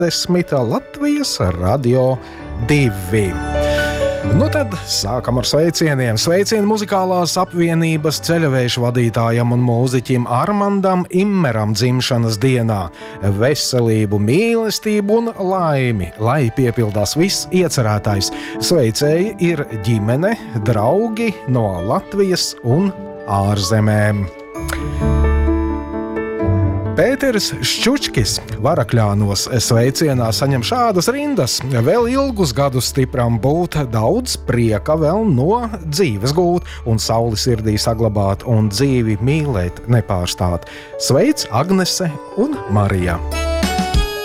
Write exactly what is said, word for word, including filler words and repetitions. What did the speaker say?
desmit Latvijas Radio divi. Nu tad sākam ar sveicieniem. Sveicieni muzikālās apvienības ceļavējušu vadītājam un mūziķim Armandam Immeram dzimšanas dienā. Veselību, mīlestību un laimi, lai piepildās viss iecerētais. Sveicēji ir ģimene, draugi no Latvijas un ārzemēm. Pēteris Ščučkis Varakļānos sveicienā saņem šādas rindas. Vēl ilgus gadus stipram būt, daudz prieka vēl no dzīves gūt un sauli sirdī saglabāt un dzīvi mīlēt nepārstāt. Sveic Agnese un Marija!